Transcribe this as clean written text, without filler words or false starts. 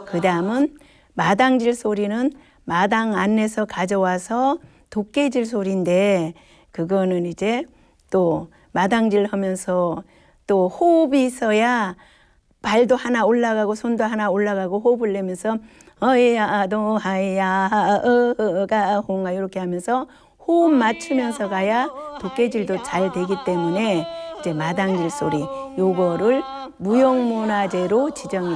그 다음은 마당질 소리는 마당 안에서 가져와서 도깨질 소리인데 그거는 이제 또 마당질 하면서 또 호흡이 있어야 발도 하나 올라가고 손도 하나 올라가고 호흡을 내면서 어야 도하야 어가 홍아 이렇게 하면서 호흡 맞추면서 가야 도깨질도 잘 되기 때문에 이제 마당질 소리 요거를 무형문화재로 지정이